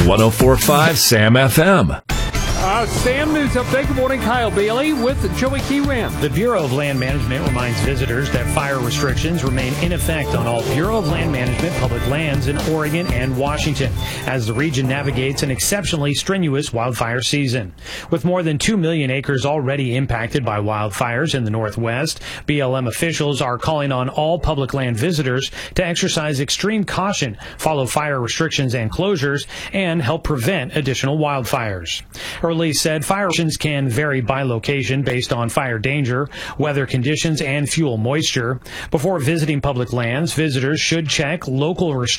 104.5 Sam FM. Sam News Update. Good morning, Kyle Bailey with Joey Keyram. The Bureau of Land Management reminds visitors that fire restrictions remain in effect on all Bureau of Land Management public lands in Oregon and Washington as the region navigates an exceptionally strenuous wildfire season. With more than 2 million acres already impacted by wildfires in the Northwest, BLM officials are calling on all public land visitors to exercise extreme caution, follow fire restrictions and closures, and help prevent additional wildfires. Release said fire restrictions can vary by location based on fire danger, weather conditions, and fuel moisture. Before visiting public lands, visitors should check local restrictions